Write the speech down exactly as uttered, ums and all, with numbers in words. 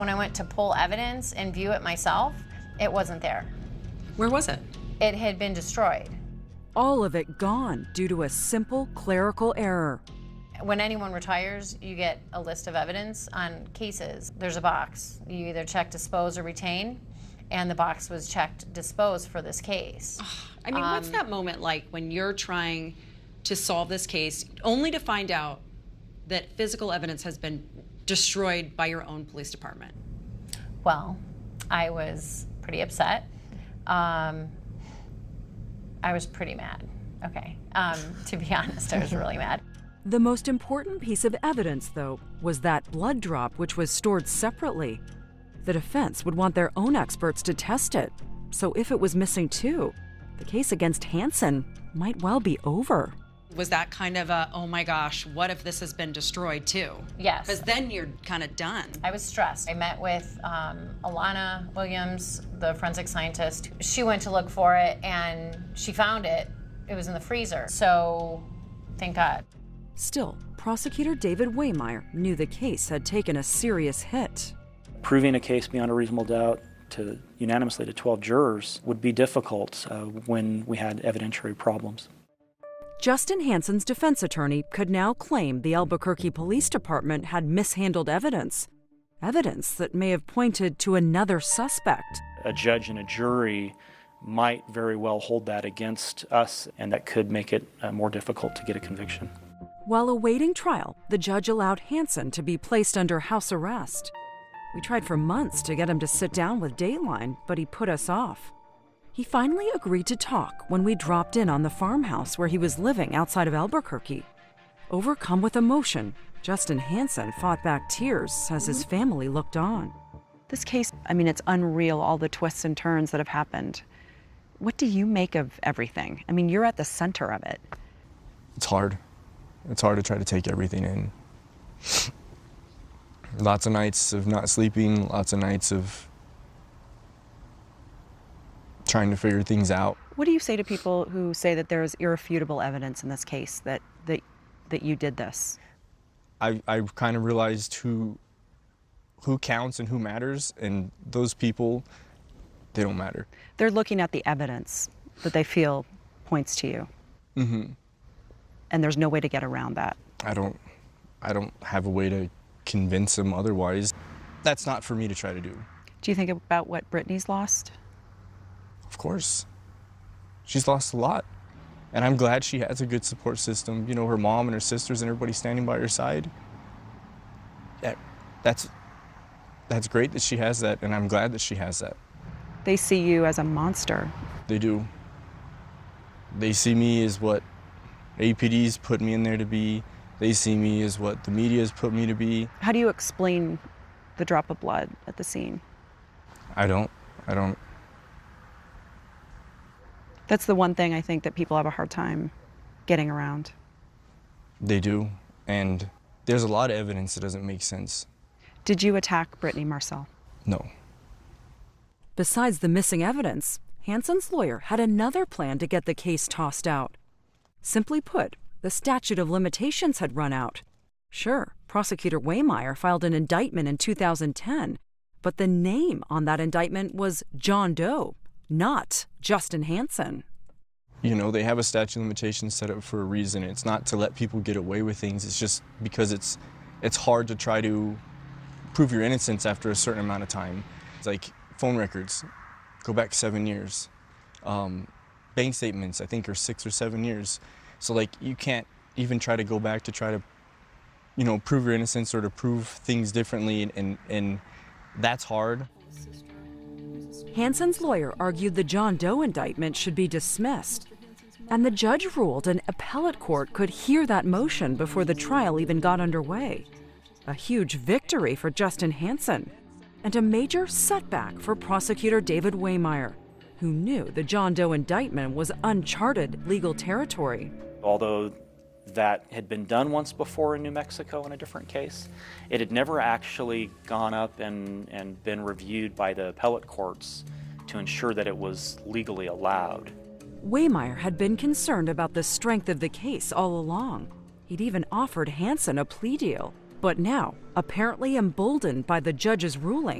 When I went to pull evidence and view it myself, it wasn't there. Where was it? It had been destroyed. All of it gone due to a simple clerical error. When anyone retires, you get a list of evidence on cases. There's a box. You either check dispose or retain, and the box was checked dispose for this case. I mean, um, what's that moment like when you're trying to solve this case only to find out that physical evidence has been destroyed by your own police department? Well, I was pretty upset. Um, I was pretty mad. Okay, um, to be honest, I was really mad. The most important piece of evidence, though, was that blood drop, which was stored separately. The defense would want their own experts to test it. So if it was missing too, the case against Hansen might well be over. Was that kind of a, oh my gosh, what if this has been destroyed too? Yes. Because then you're kind of done. I was stressed. I met with um, Alana Williams, the forensic scientist. She went to look for it and she found it. It was in the freezer. So, thank God. Still, prosecutor David Wehmeyer knew the case had taken a serious hit. Proving a case beyond a reasonable doubt to unanimously to twelve jurors would be difficult uh, when we had evidentiary problems. Justin Hansen's defense attorney could now claim the Albuquerque Police Department had mishandled evidence, evidence that may have pointed to another suspect. A judge and a jury might very well hold that against us, and that could make it uh, more difficult to get a conviction. While awaiting trial, the judge allowed Hansen to be placed under house arrest. We tried for months to get him to sit down with Dateline, but he put us off. He finally agreed to talk when we dropped in on the farmhouse where he was living outside of Albuquerque. Overcome with emotion, Justin Hansen fought back tears as his family looked on. This case, I mean, it's unreal, all the twists and turns that have happened. What do you make of everything? I mean, you're at the center of it. It's hard. It's hard to try to take everything in. Lots of nights of not sleeping, lots of nights of trying to figure things out. What do you say to people who say that there's irrefutable evidence in this case that that, that you did this? I I kind of realized who who counts and who matters, and those people, they don't matter. They're looking at the evidence that they feel points to you. Mm-hmm. And there's no way to get around that. I don't I don't have a way to convince them otherwise. That's not for me to try to do. Do you think about what Brittany's lost? Of course. She's lost a lot. And I'm glad she has a good support system. You know, her mom and her sisters and everybody standing by her side. That, that's, that's great that she has that, and I'm glad that she has that. They see you as a monster. They do. They see me as what A P D's put me in there to be. They see me as what the media's put me to be. How do you explain the drop of blood at the scene? I don't. I don't. That's the one thing I think that people have a hard time getting around. They do. And there's a lot of evidence that doesn't make sense. Did you attack Brittany Marcel? No. Besides the missing evidence, Hansen's lawyer had another plan to get the case tossed out. Simply put, the statute of limitations had run out. Sure, Prosecutor Wehmeyer filed an indictment in two thousand ten, but the name on that indictment was John Doe, not Justin Hansen. You know, they have a statute of limitations set up for a reason. It's not to let people get away with things. It's just because it's it's hard to try to prove your innocence after a certain amount of time. It's like phone records, go back seven years. Um, bank statements, I think, are six or seven years. So, like, you can't even try to go back to try to, you know, prove your innocence or to prove things differently, and, and, and that's hard. Hansen's lawyer argued the John Doe indictment should be dismissed, and the judge ruled an appellate court could hear that motion before the trial even got underway. A huge victory for Justin Hansen, and a major setback for prosecutor David Wehmeyer, who knew the John Doe indictment was uncharted legal territory. Although that had been done once before in New Mexico in a different case, it had never actually gone up and, and been reviewed by the appellate courts to ensure that it was legally allowed. Wehmeyer had been concerned about the strength of the case all along. He'd even offered Hansen a plea deal, But now, apparently emboldened by the judge's ruling,